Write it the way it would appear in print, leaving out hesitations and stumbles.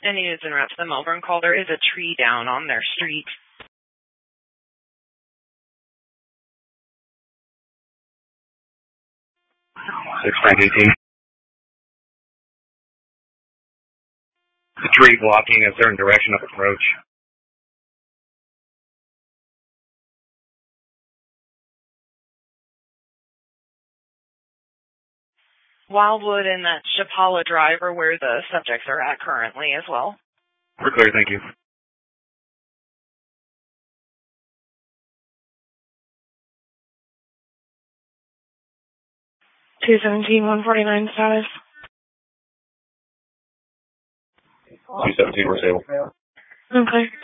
Any news and reps them over and call. There is a tree down on their street. 6-18. The tree blocking a certain direction of approach. Wildwood and that Chapala Drive are where the subjects are at currently as well. We're clear, thank you. 217-149 status. 217, we're stable. Okay.